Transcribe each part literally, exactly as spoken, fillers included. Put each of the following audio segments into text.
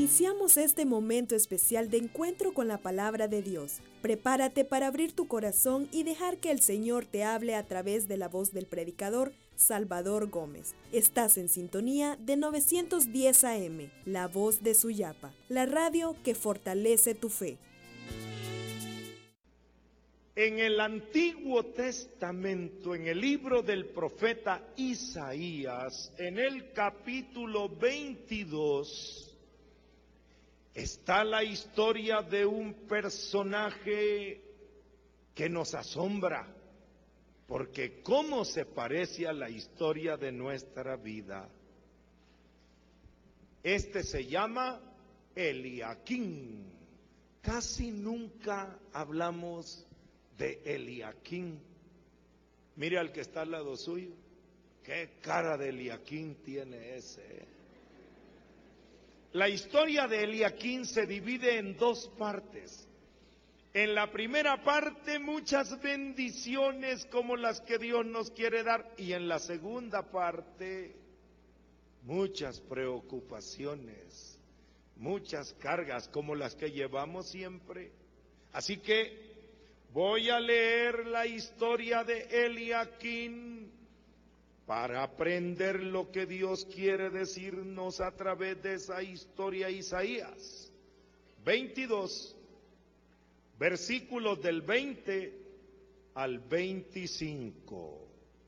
Iniciamos este momento especial de encuentro con la palabra de Dios. Prepárate para abrir tu corazón y dejar que el Señor te hable a través de la voz del predicador Salvador Gómez. Estás en sintonía de novecientos diez A M, la voz de Suyapa, la radio que fortalece tu fe. En el Antiguo Testamento, en el libro del profeta Isaías, en el capítulo veintidós, está la historia de un personaje que nos asombra, porque cómo se parece a la historia de nuestra vida. Este se llama Eliaquim. Casi nunca hablamos de Eliaquim. Mire al que está al lado suyo, qué cara de Eliaquim tiene ese. La historia de Eliaquim se divide en dos partes. En la primera parte, muchas bendiciones como las que Dios nos quiere dar, y en la segunda parte, muchas preocupaciones, muchas cargas como las que llevamos siempre. Así que voy a leer la historia de Eliaquim para aprender lo que Dios quiere decirnos a través de esa historia. Isaías veintidós, versículos del veinte al veinticinco.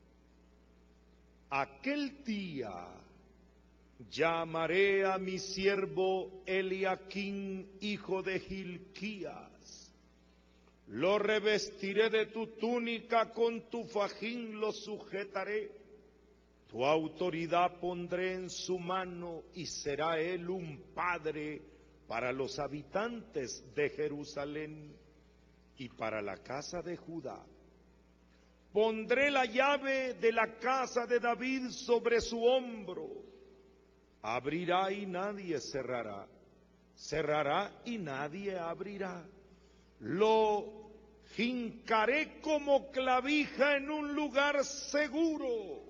Aquel día llamaré a mi siervo Eliaquim, hijo de Hilquías. Lo revestiré de tu túnica, con tu fajín lo sujetaré. Tu autoridad pondré en su mano, y será él un padre para los habitantes de Jerusalén y para la casa de Judá. Pondré la llave de la casa de David sobre su hombro. Abrirá y nadie cerrará. Cerrará y nadie abrirá. Lo hincaré como clavija en un lugar seguro.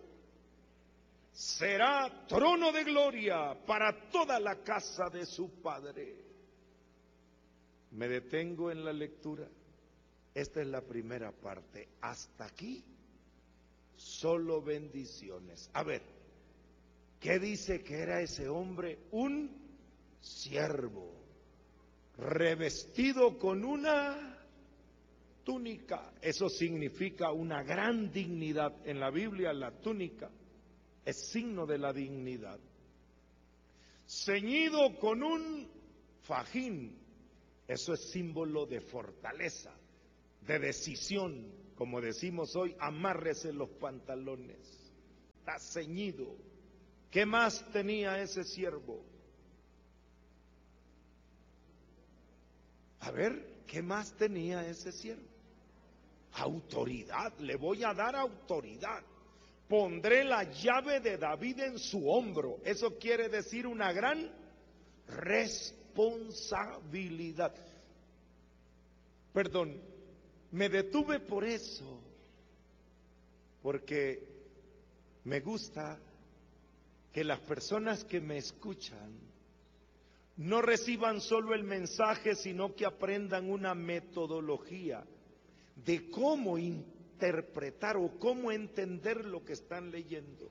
Será trono de gloria para toda la casa de su padre. Me detengo en la lectura. Esta es la primera parte. Hasta aquí, solo bendiciones. A ver, ¿qué dice que era ese hombre? Un siervo, revestido con una túnica. Eso significa una gran dignidad. En la Biblia, la túnica es signo de la dignidad. Ceñido con un fajín, eso es símbolo de fortaleza, de decisión. Como decimos hoy, amárrese los pantalones. Está ceñido. ¿Qué más tenía ese siervo? A ver, ¿qué más tenía ese siervo? Autoridad. Le voy a dar autoridad. Pondré la llave de David en su hombro. Eso quiere decir una gran responsabilidad. Perdón, me detuve por eso, porque me gusta que las personas que me escuchan no reciban solo el mensaje, sino que aprendan una metodología de cómo interpretar o cómo entender lo que están leyendo.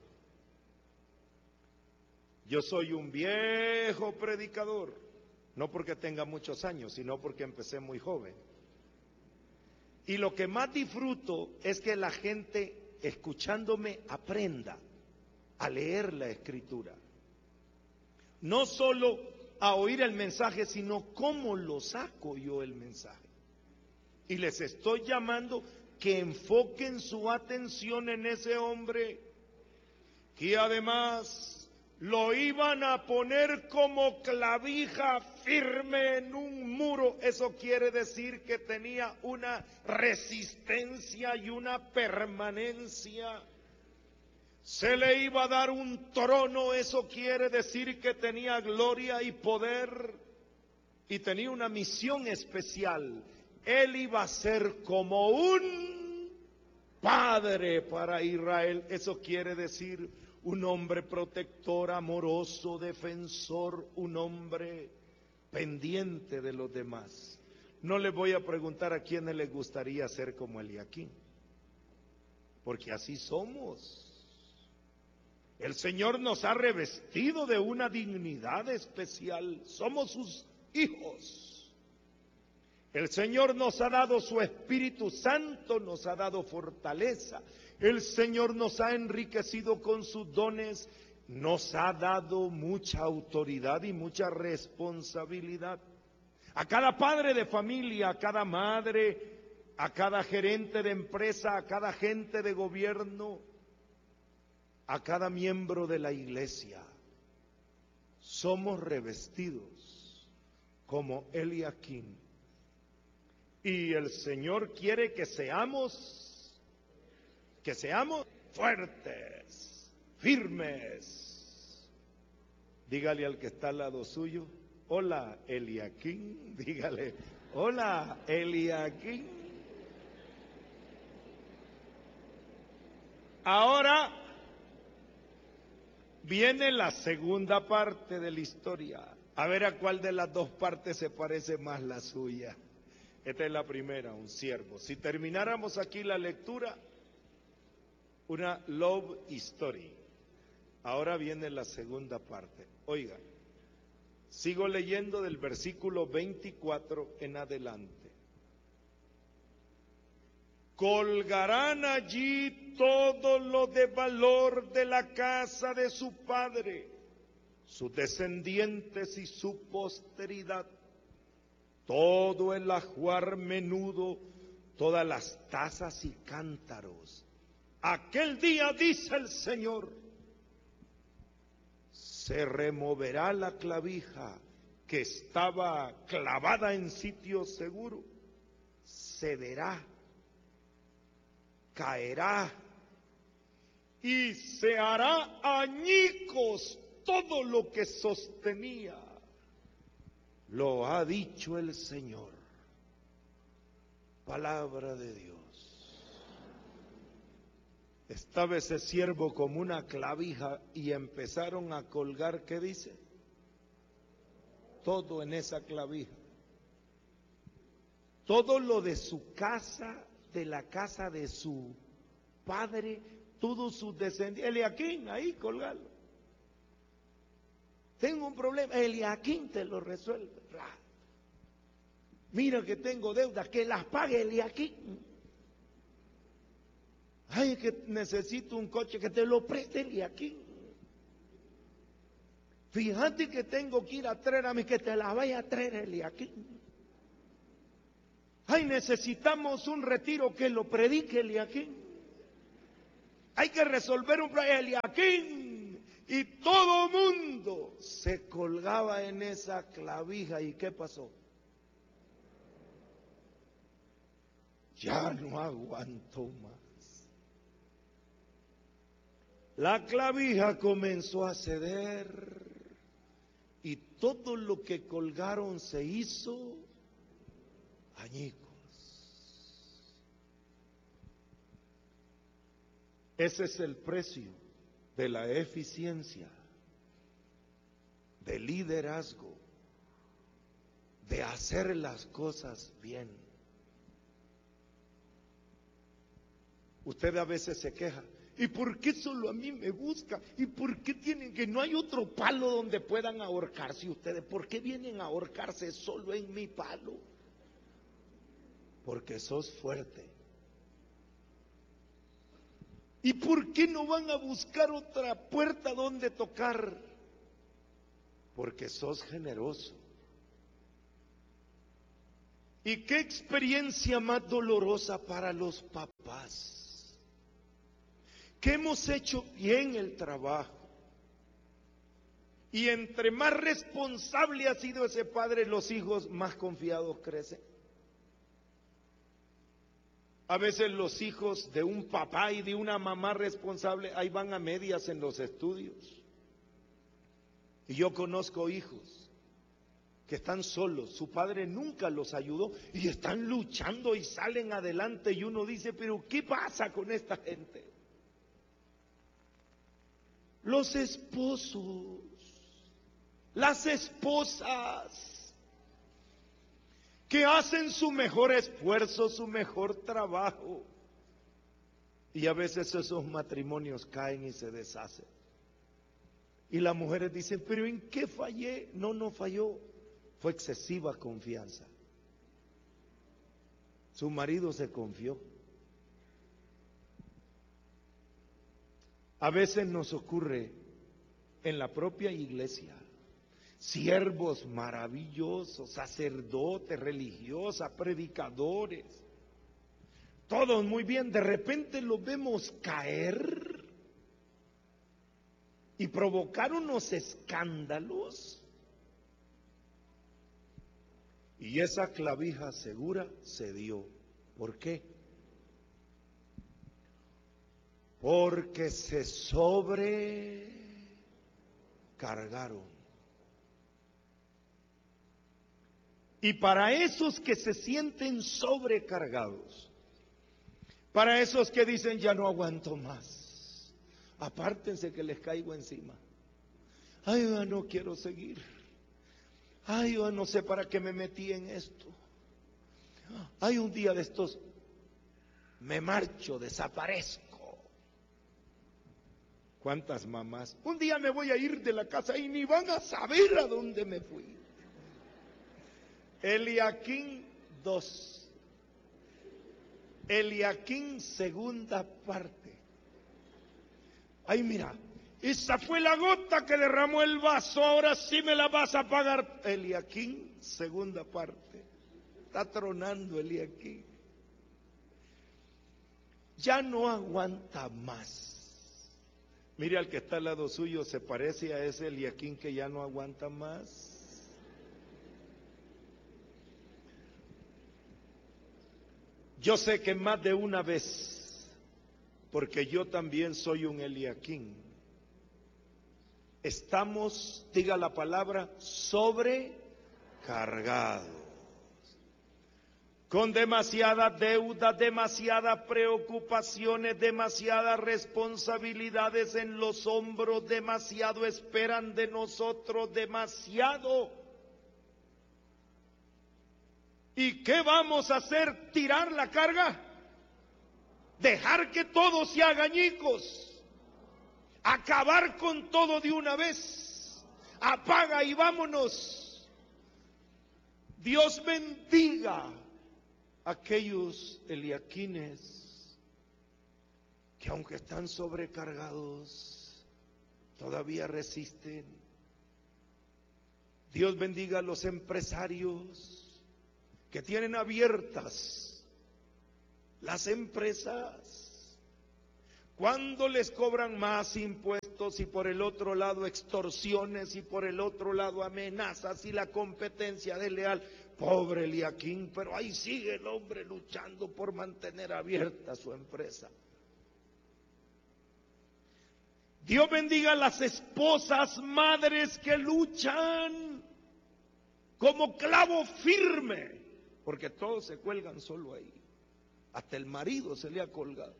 Yo soy un viejo predicador, no porque tenga muchos años, sino porque empecé muy joven. Y lo que más disfruto es que la gente, escuchándome, aprenda a leer la Escritura. No solo a oír el mensaje, sino cómo lo saco yo el mensaje. Y les estoy llamando que enfoquen su atención en ese hombre, que además lo iban a poner como clavija firme en un muro. Eso quiere decir que tenía una resistencia y una permanencia. Se le iba a dar un trono. Eso quiere decir que tenía gloria y poder, y tenía una misión especial. Él iba a ser como un padre para Israel. Eso quiere decir un hombre protector, amoroso, defensor, un hombre pendiente de los demás. No les voy a preguntar a quiénes les gustaría ser como Eliaquín, porque así somos. El Señor nos ha revestido de una dignidad especial, somos sus hijos. El Señor nos ha dado su Espíritu Santo, nos ha dado fortaleza. El Señor nos ha enriquecido con sus dones, nos ha dado mucha autoridad y mucha responsabilidad. A cada padre de familia, a cada madre, a cada gerente de empresa, a cada agente de gobierno, a cada miembro de la iglesia, somos revestidos como Eliaquín. Y el Señor quiere que seamos, que seamos fuertes, firmes. Dígale al que está al lado suyo: hola, Eliaquín. Dígale: hola, Eliaquín. Ahora viene la segunda parte de la historia. A ver a cuál de las dos partes se parece más la suya. Esta es la primera, un siervo. Si termináramos aquí la lectura, una love story. Ahora viene la segunda parte. Oigan, sigo leyendo del versículo veinticuatro en adelante. Colgarán allí todo lo de valor de la casa de su padre, sus descendientes y su posteridad, todo el ajuar menudo, todas las tazas y cántaros. Aquel día, dice el Señor, se removerá la clavija que estaba clavada en sitio seguro, cederá, caerá y se hará añicos todo lo que sostenía. Lo ha dicho el Señor. Palabra de Dios. Estaba ese siervo como una clavija y empezaron a colgar, ¿qué dice? Todo en esa clavija. Todo lo de su casa, de la casa de su padre, todos sus descendientes. Eliaquín, ahí colgalo. Tengo un problema, Eliaquín te lo resuelve. Mira que tengo deudas, que las pague Eliaquín. Ay, que necesito un coche, que te lo preste Eliaquín. Fíjate que tengo que ir a traer a mí, que te la vaya a traer Eliaquín. Ay, necesitamos un retiro, que lo predique Eliaquín. Hay que resolver un problema, Eliaquín. Y todo mundo se colgaba en esa clavija. ¿Y qué pasó? Ya no aguantó más. La clavija comenzó a ceder y todo lo que colgaron se hizo añicos. Ese es el precio de la eficiencia, del liderazgo, de hacer las cosas bien. Usted a veces se queja: ¿y por qué solo a mí me busca? ¿Y por qué tienen que no hay otro palo donde puedan ahorcarse ustedes? ¿Por qué vienen a ahorcarse solo en mi palo? Porque sos fuerte. ¿Y por qué no van a buscar otra puerta donde tocar? Porque sos generoso. ¿Y qué experiencia más dolorosa para los papás? Que hemos hecho bien el trabajo. Y entre más responsable ha sido ese padre, los hijos más confiados crecen. A veces los hijos de un papá y de una mamá responsable, ahí van a medias en los estudios. Y yo conozco hijos que están solos, su padre nunca los ayudó y están luchando y salen adelante, y uno dice: pero ¿qué pasa con esta gente? Los esposos, las esposas, que hacen su mejor esfuerzo, su mejor trabajo. Y a veces esos matrimonios caen y se deshacen. Y las mujeres dicen, pero ¿en qué fallé? No, no falló. Fue excesiva confianza. Su marido se confió. A veces nos ocurre en la propia iglesia. Siervos maravillosos, sacerdotes, religiosas, predicadores, todos muy bien, de repente los vemos caer y provocar unos escándalos, y esa clavija segura se dio. ¿Por qué? Porque se sobrecargaron. Y para esos que se sienten sobrecargados, para esos que dicen ya no aguanto más, apártense que les caigo encima. Ay, ya no quiero seguir. Ay, yo no sé para qué me metí en esto. Ay, un día de estos me marcho, desaparezco. ¿Cuántas mamás? Un día me voy a ir de la casa y ni van a saber a dónde me fui. Eliaquín dos. Eliaquín segunda parte. Ay, mira, esa fue la gota que derramó el vaso, ahora sí me la vas a pagar. Eliaquín segunda parte. Está tronando Eliaquín. Ya no aguanta más. Mire, al que está al lado suyo, se parece a ese Eliaquín que ya no aguanta más. Yo sé que más de una vez, porque yo también soy un Eliaquín, estamos, diga la palabra, sobrecargados, con demasiada deuda, demasiadas preocupaciones, demasiadas responsabilidades en los hombros, demasiado esperan de nosotros, demasiado. ¿Y qué vamos a hacer? ¿Tirar la carga? ¿Dejar que todo se haga añicos? ¿Acabar con todo de una vez? Apaga y vámonos. Dios bendiga a aquellos Eliaquines que aunque están sobrecargados, todavía resisten. Dios bendiga a los empresarios que tienen abiertas las empresas, cuando les cobran más impuestos y por el otro lado extorsiones y por el otro lado amenazas y la competencia desleal. Pobre Eliaquín, pero ahí sigue el hombre luchando por mantener abierta su empresa. Dios bendiga a las esposas, madres que luchan como clavo firme, porque todos se cuelgan solo ahí. Hasta el marido se le ha colgado.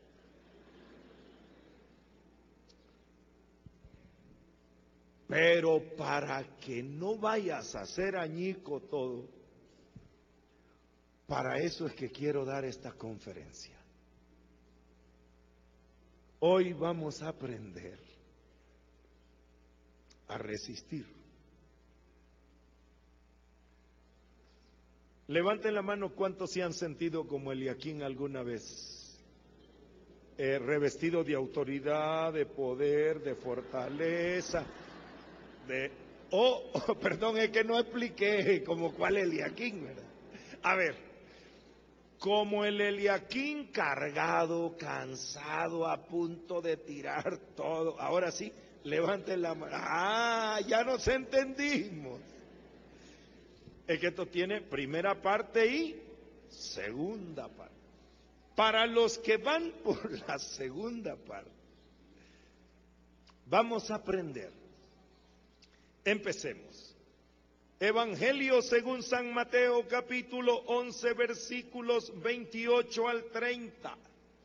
Pero para que no vayas a hacer añico todo, para eso es que quiero dar esta conferencia. Hoy vamos a aprender a resistir. Levanten la mano cuántos se han sentido como Eliaquín alguna vez, eh, revestido de autoridad, de poder, de fortaleza, de... Oh, oh, perdón, es que no expliqué como cuál Eliaquín, ¿verdad? A ver, como el Eliaquín cargado, cansado, a punto de tirar todo. Ahora sí, levanten la mano. Ah, ya nos entendimos. Es que esto tiene primera parte y segunda parte. Para los que van por la segunda parte, vamos a aprender. Empecemos. Evangelio según San Mateo, capítulo once, versículos veintiocho al treinta.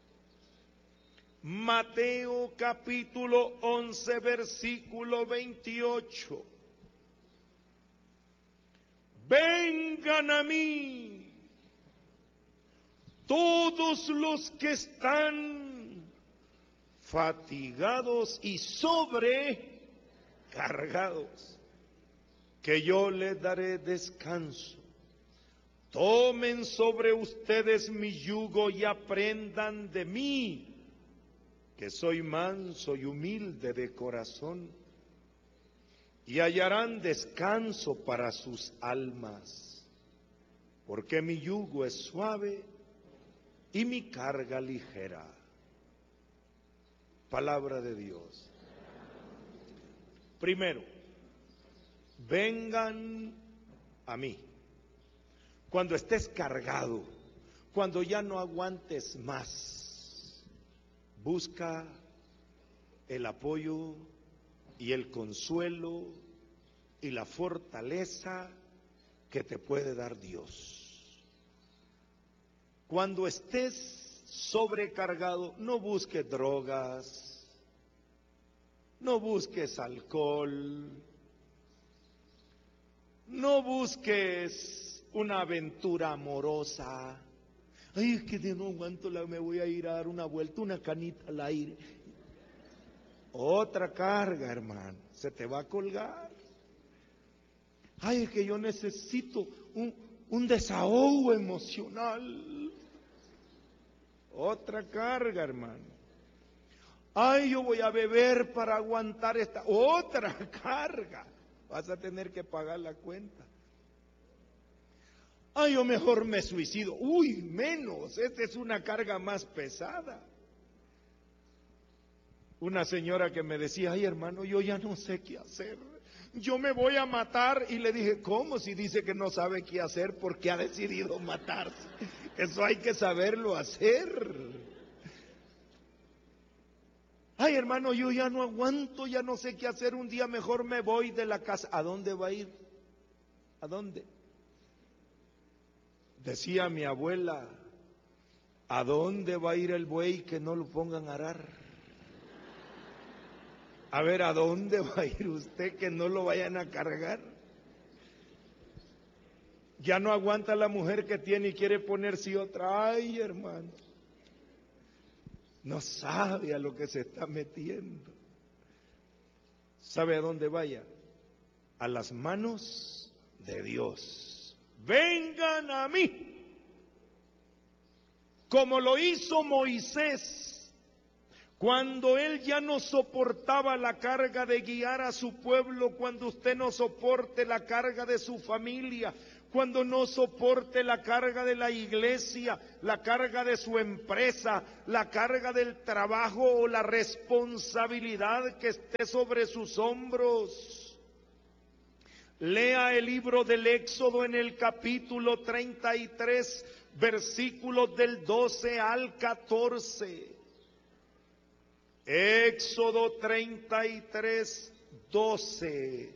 Mateo, capítulo once, versículo veintiocho. Vengan a mí todos los que están fatigados y sobrecargados, que yo les daré descanso. Tomen sobre ustedes mi yugo y aprendan de mí, que soy manso y humilde de corazón, y hallarán descanso para sus almas, porque mi yugo es suave y mi carga ligera. Palabra de Dios. Primero, vengan a mí. Cuando estés cargado, cuando ya no aguantes más, busca el apoyo y el consuelo y la fortaleza que te puede dar Dios. Cuando estés sobrecargado, no busques drogas, no busques alcohol, no busques una aventura amorosa. Ay, es que de no aguanto, la, me voy a ir a dar una vuelta, una canita al aire. Otra carga, hermano, se te va a colgar. Ay, es que yo necesito un, un desahogo emocional. Otra carga, hermano. Ay, yo voy a beber para aguantar esta. Otra carga. Vas a tener que pagar la cuenta. Ay, yo mejor me suicido. Uy, menos. Esta es una carga más pesada. Una señora que me decía, ay, hermano, yo ya no sé qué hacer. Yo me voy a matar. Y le dije, ¿cómo? Si dice que no sabe qué hacer, porque ha decidido matarse. Eso hay que saberlo hacer. Ay, hermano, yo ya no aguanto, ya no sé qué hacer. Un día mejor me voy de la casa. ¿A dónde va a ir? ¿A dónde? Decía mi abuela, ¿a dónde va a ir el buey que no lo pongan a arar? A ver, ¿a dónde va a ir usted que no lo vayan a cargar? Ya no aguanta la mujer que tiene y quiere ponerse otra. Ay, hermano, no sabe a lo que se está metiendo. ¿Sabe a dónde vaya? A las manos de Dios. Vengan a mí, como lo hizo Moisés, cuando él ya no soportaba la carga de guiar a su pueblo. Cuando usted no soporte la carga de su familia, cuando no soporte la carga de la iglesia, la carga de su empresa, la carga del trabajo o la responsabilidad que esté sobre sus hombros, lea el libro del Éxodo en el capítulo treinta y tres, versículos del doce al catorce. Éxodo treinta y tres, doce.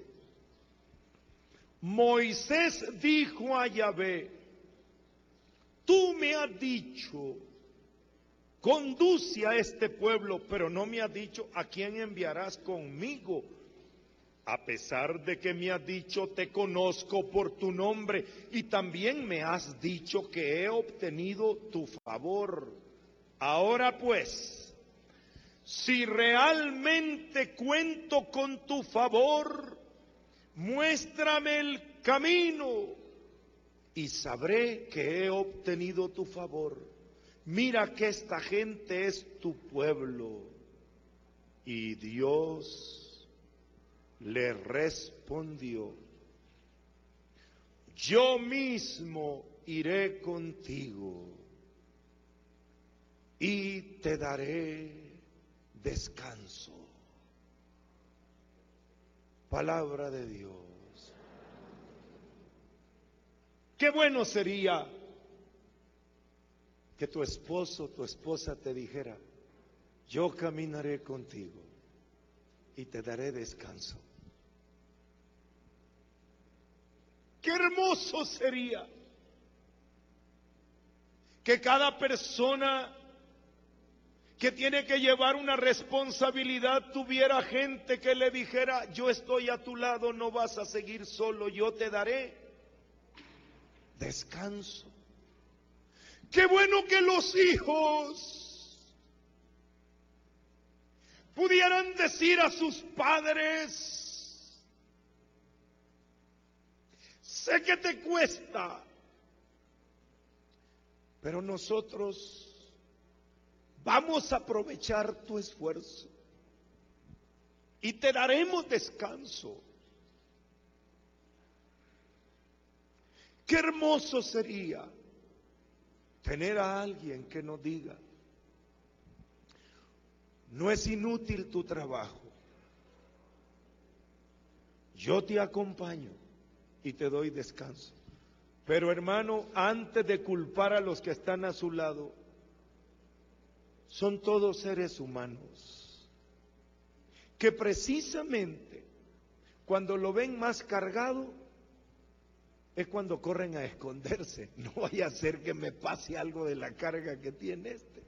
Moisés dijo a Yahvé, tú me has dicho, conduce a este pueblo, pero no me has dicho a quién enviarás conmigo. A pesar de que me has dicho, te conozco por tu nombre, y también me has dicho que he obtenido tu favor. Ahora pues, si realmente cuento con tu favor, muéstrame el camino y sabré que he obtenido tu favor. Mira que esta gente es tu pueblo. Y Dios le respondió, yo mismo iré contigo y te daré descanso. Palabra de Dios. Qué bueno sería que tu esposo, tu esposa te dijera, yo caminaré contigo y te daré descanso. Qué hermoso sería que cada persona que tiene que llevar una responsabilidad tuviera gente que le dijera, yo estoy a tu lado, no vas a seguir solo, yo te daré descanso. Qué bueno que los hijos pudieran decir a sus padres: sé que te cuesta, pero nosotros vamos a aprovechar tu esfuerzo y te daremos descanso. Qué hermoso sería tener a alguien que nos diga: no es inútil tu trabajo, yo te acompaño y te doy descanso. Pero hermano, antes de culpar a los que están a su lado, son todos seres humanos, que precisamente cuando lo ven más cargado, es cuando corren a esconderse. No vaya a ser que me pase algo de la carga que tiene este.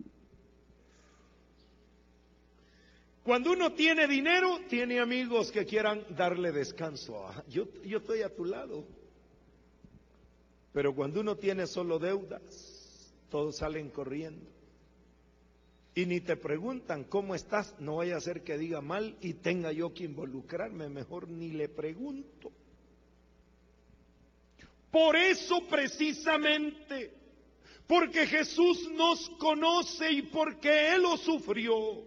Cuando uno tiene dinero, tiene amigos que quieran darle descanso. Yo, yo estoy a tu lado. Pero cuando uno tiene solo deudas, todos salen corriendo. Y ni te preguntan cómo estás. No vaya a ser que diga mal y tenga yo que involucrarme. Mejor ni le pregunto. Por eso precisamente, porque Jesús nos conoce y porque Él lo sufrió,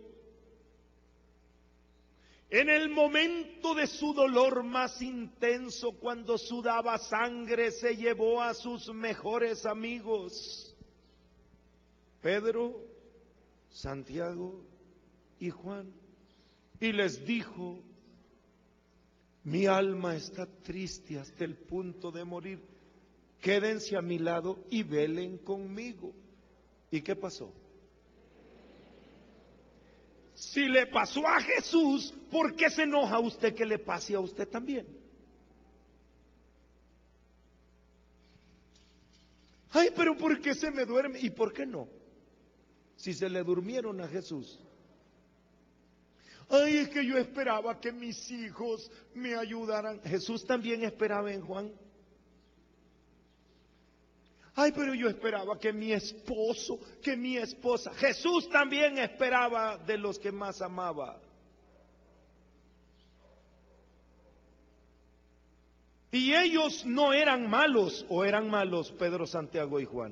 en el momento de su dolor más intenso, cuando sudaba sangre, se llevó a sus mejores amigos, Pedro, Santiago y Juan, y les dijo: mi alma está triste hasta el punto de morir. Quédense a mi lado y velen conmigo. ¿Y qué pasó? Si le pasó a Jesús, ¿por qué se enoja usted que le pase a usted también? Ay, pero ¿por qué se me duerme? ¿Y por qué no? Si se le durmieron a Jesús. Ay, es que yo esperaba que mis hijos me ayudaran. Jesús también esperaba en Juan. Ay, pero yo esperaba que mi esposo, que mi esposa. Jesús también esperaba de los que más amaba. Y ellos no eran malos, o eran malos Pedro, Santiago y Juan.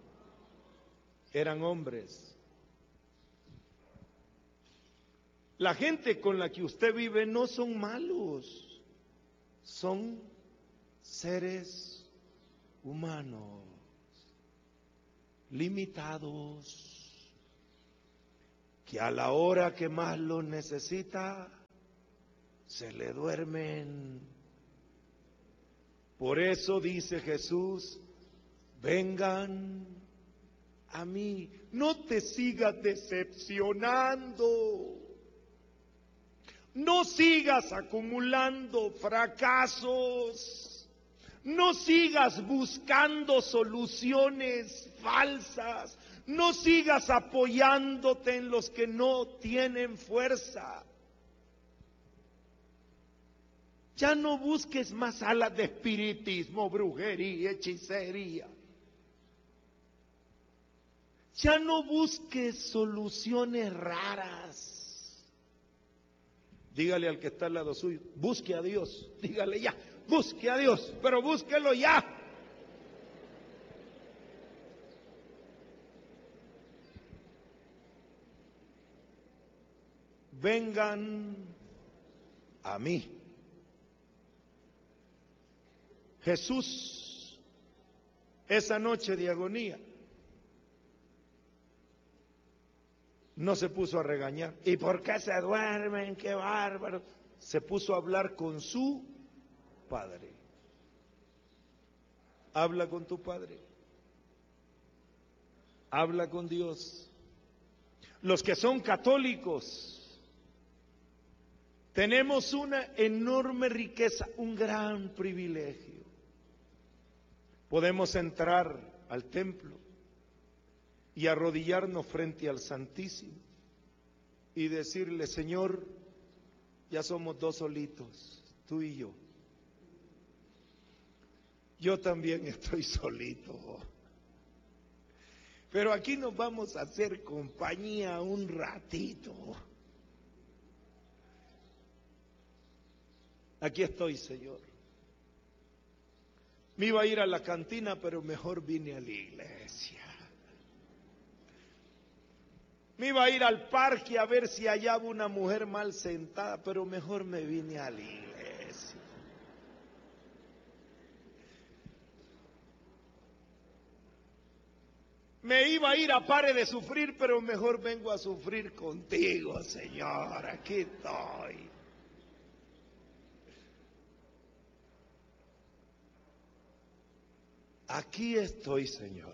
Eran hombres. La gente con la que usted vive no son malos, son seres humanos, limitados, que a la hora que más lo necesita, se le duermen. Por eso dice Jesús: vengan a mí, no te sigas decepcionando. No sigas acumulando fracasos, no sigas buscando soluciones falsas, no sigas apoyándote en los que no tienen fuerza. Ya no busques más alas de espiritismo, brujería, hechicería. Ya no busques soluciones raras. Dígale al que está al lado suyo: busque a Dios. Dígale ya: busque a Dios, pero búsquelo ya. Vengan a mí. Jesús, esa noche de agonía, no se puso a regañar. ¿Y por qué se duermen? ¡Qué bárbaro! Se puso a hablar con su Padre. Habla con tu Padre. Habla con Dios. Los que son católicos, tenemos una enorme riqueza, un gran privilegio. Podemos entrar al templo y arrodillarnos frente al Santísimo y decirle: Señor, ya somos dos solitos, tú y yo. Yo también estoy solito. Pero aquí nos vamos a hacer compañía un ratito. Aquí estoy, Señor. Me iba a ir a la cantina, pero mejor vine a la iglesia. Me iba a ir al parque a ver si hallaba una mujer mal sentada, pero mejor me vine a la iglesia. Me iba a ir a Pare de Sufrir, pero mejor vengo a sufrir contigo, Señor. Aquí estoy. Aquí estoy, Señor.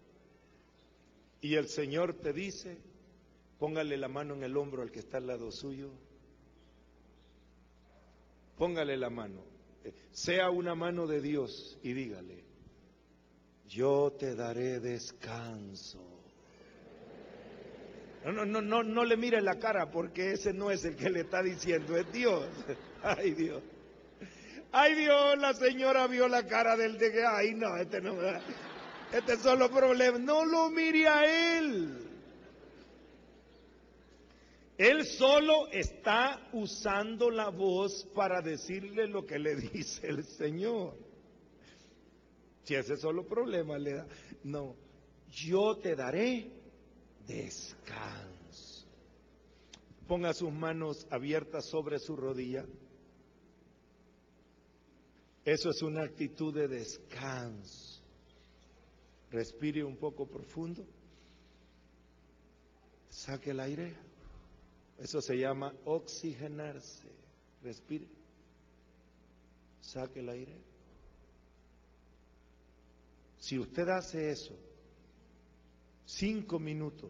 Y el Señor te dice, póngale la mano en el hombro al que está al lado suyo. Póngale la mano. Sea una mano de Dios y dígale, yo te daré descanso. No, no, no, no, no le mire la cara porque ese no es el que le está diciendo, es Dios. Ay, Dios. Ay, Dios, la señora vio la cara del de que, ay, no, este no, este es solo problema. No lo mire a él. Él solo está usando la voz para decirle lo que le dice el Señor. Si ese solo problema le da, no, yo te daré descanso. Ponga sus manos abiertas sobre su rodilla. Eso es una actitud de descanso. Respire un poco profundo. Saque el aire. Eso se llama oxigenarse. Respire. Saque el aire. Si usted hace eso, cinco minutos,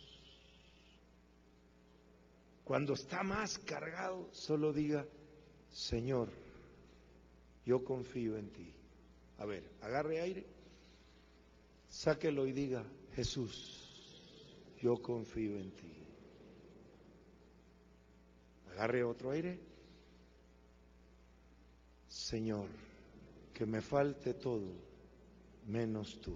cuando está más cargado, solo diga, Señor, yo confío en ti. A ver, agarre aire, sáquelo y diga, Jesús, yo confío en ti. Agarre otro aire. Señor, que me falte todo menos tú.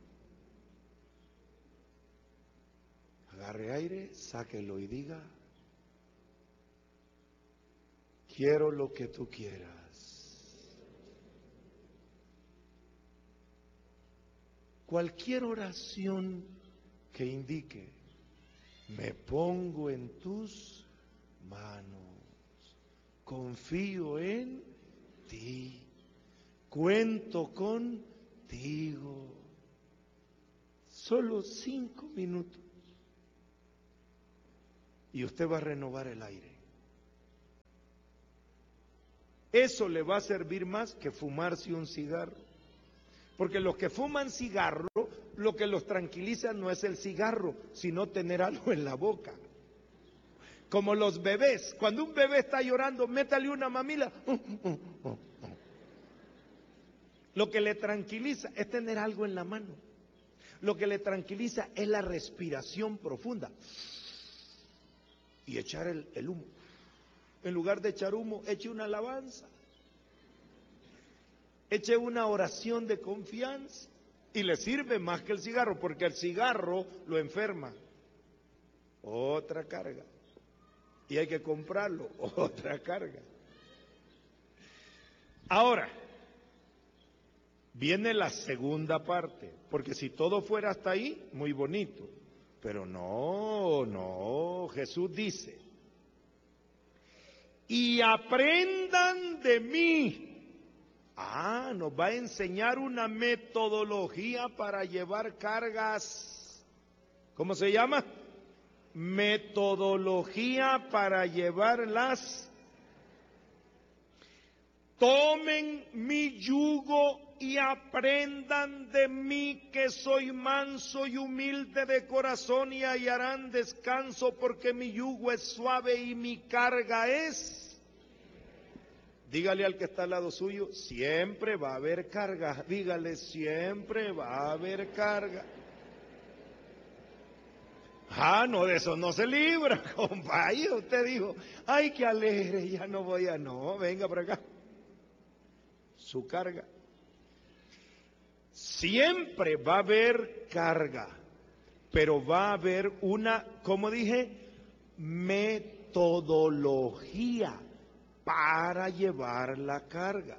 Agarre aire, sáquelo y diga, quiero lo que tú quieras. Cualquier oración que indique, me pongo en tus manos, confío en ti, cuento contigo. Solo cinco minutos y usted va a renovar el aire. Eso le va a servir más que fumarse un cigarro, porque los que fuman cigarro, lo que los tranquiliza no es el cigarro, sino tener algo en la boca. Como los bebés, cuando un bebé está llorando, métale una mamila. Lo que le tranquiliza es tener algo en la mano. Lo que le tranquiliza es la respiración profunda y echar el, el humo. En lugar de echar humo, eche una alabanza, eche una oración de confianza y le sirve más que el cigarro, porque el cigarro lo enferma. Otra carga. Y hay que comprarlo, otra carga. Ahora, viene la segunda parte, porque si todo fuera hasta ahí, muy bonito, pero no, no, Jesús dice, y aprendan de mí. Ah, nos va a enseñar una metodología para llevar cargas. ¿Cómo se llama? Metodología para llevarlas. Tomen mi yugo y aprendan de mí, que soy manso y humilde de corazón, y hallarán descanso, porque mi yugo es suave y mi carga es. Dígale al que está al lado suyo, siempre va a haber carga. Dígale, siempre va a haber carga. Ah, no, de eso no se libra, compadre. Usted dijo, ay, qué alegre, ya no voy a... No, venga por acá. Su carga. Siempre va a haber carga. pero va a haber una, como dije, metodología para llevar la carga.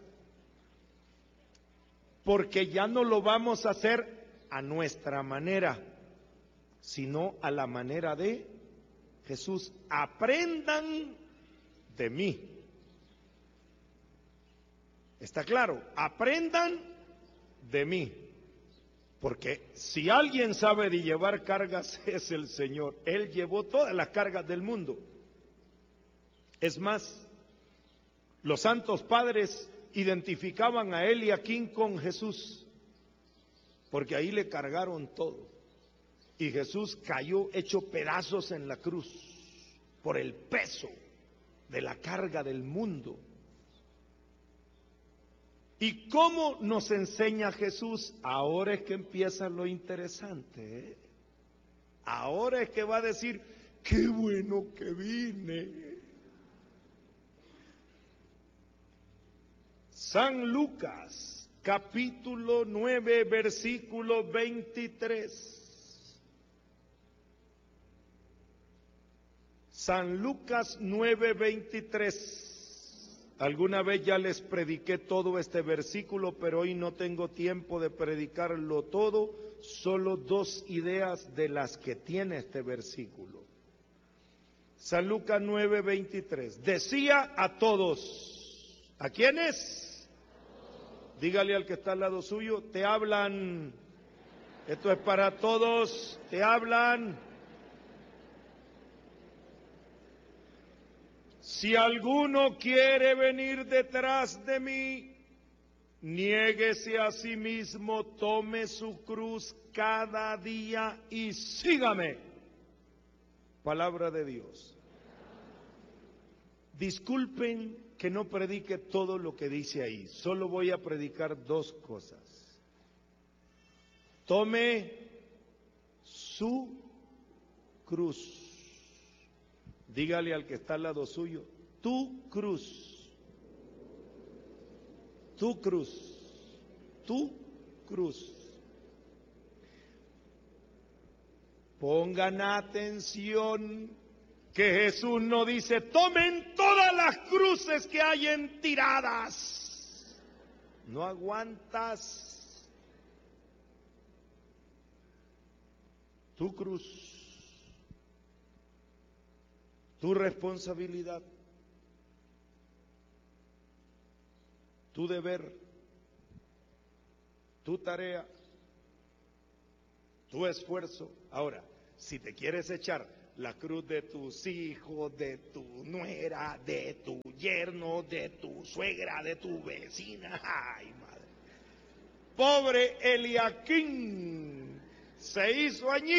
Porque ya no lo vamos a hacer a nuestra manera, sino a la manera de Jesús. Aprendan de mí. ¿Está claro? Aprendan de mí. Porque si alguien sabe de llevar cargas es el Señor. Él llevó todas las cargas del mundo. Es más, los santos padres identificaban a Eliaquín con Jesús, porque ahí le cargaron todo. Y Jesús cayó hecho pedazos en la cruz por el peso de la carga del mundo. ¿Y cómo nos enseña Jesús? Ahora es que empieza lo interesante, ¿eh? Ahora es que va a decir, qué bueno que vine. San Lucas, capítulo nueve, versículo veintitrés. San Lucas nueve, veintitrés. Alguna vez ya les prediqué todo este versículo, pero hoy no tengo tiempo de predicarlo todo, solo dos ideas de las que tiene este versículo. San Lucas nueve, veintitrés. Decía a todos, ¿a quiénes? Dígale al que está al lado suyo, te hablan, esto es para todos, te hablan. Si alguno quiere venir detrás de mí, niéguese a sí mismo, tome su cruz cada día y sígame. Palabra de Dios. Disculpen que no predique todo lo que dice ahí, solo voy a predicar dos cosas. Tome su cruz. Dígale al que está al lado suyo, tu cruz, tu cruz, tu cruz. Pongan atención que Jesús no dice, tomen todas las cruces que hayan tiradas. No aguantas. Tu cruz. Tu responsabilidad, tu deber, tu tarea, tu esfuerzo. Ahora, si te quieres echar la cruz de tus hijos, de tu nuera, de tu yerno, de tu suegra, de tu vecina, ay madre, pobre Eliaquín, se hizo añicos.